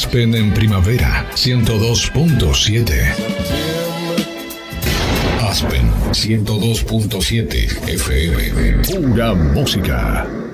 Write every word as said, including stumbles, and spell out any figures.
Aspen en primavera, ciento dos punto siete. Aspen ciento dos punto siete F M. Pura música.